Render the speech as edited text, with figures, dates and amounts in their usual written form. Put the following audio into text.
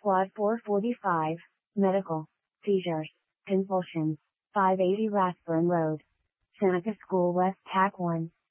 Squad 445, medical, seizures, convulsions, 580 Rathburn Road, Seneca School West TAC 1.